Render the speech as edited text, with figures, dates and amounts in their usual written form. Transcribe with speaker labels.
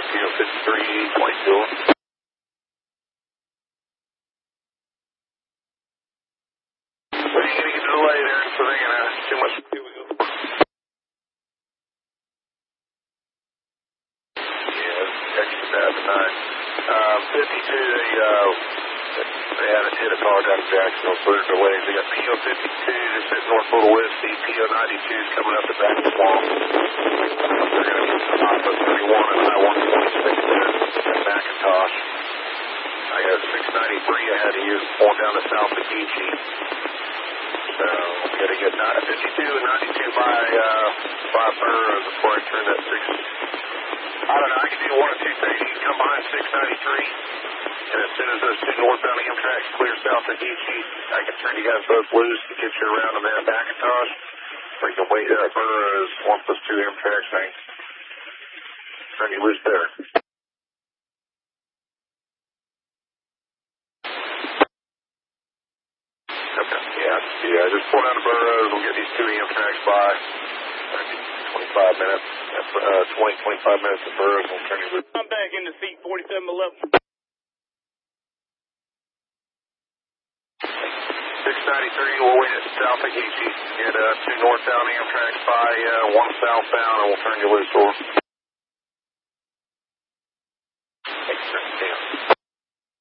Speaker 1: PO 53, 22. So you're getting a delay there in Savannah. Too much fuel. Yeah, extra bad tonight. 52, they haven't hit a car down in Jacksonville, so there's delays. They got PO 52 just sitting north Little Whiskey. PO 92 is coming up the back of the swamp. They're going to get some off of 31 and I-126 there at McIntosh. I got 693 ahead of you, going down to South Akichi. So we got to get 52 and 92 by Burroughs before I turn that 6. I don't know, I can do one of two things. You can come behind 693. And as soon as those two northbound Amtrak's clear south of Akichi, I can turn you guys both loose to get you around them there at McIntosh. Or you can wait there at Burroughs once those two Amtrak's things. Turn you loose there. Okay, yeah, just pull down to Burroughs. We'll get these two Amtrak's by 25 minutes. That's 25 minutes at Burroughs. We'll turn you loose.
Speaker 2: I'm back in the seat 4711.
Speaker 1: 693, we'll wait at South Akichi. Get two northbound Amtrak's by one southbound, and we'll turn you loose over.